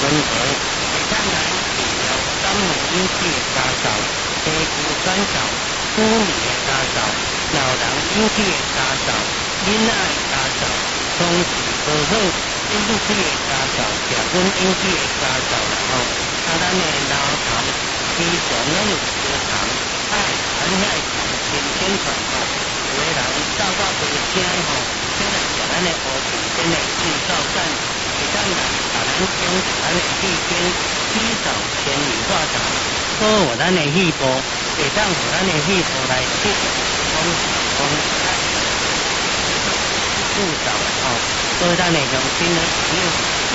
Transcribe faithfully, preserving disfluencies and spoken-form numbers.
和，会当来治疗心内引起的家躁、皮肤干燥、失眠的家躁、老人引起的家躁、囡仔的家躁、空气不好引起的家躁、食薰引起的家躁啦吼。啊，咱的老痰、皮肤拢有无痰，爱传遐痰，轻轻传吼。有的人走到袂正吼，这个是咱的乌皮边的制造站，会当来把咱中咱的气边洗澡前理化痰，保护咱的肺部，会当互咱的肺部内底风风太不燥吼，所以咱的用心呢，只有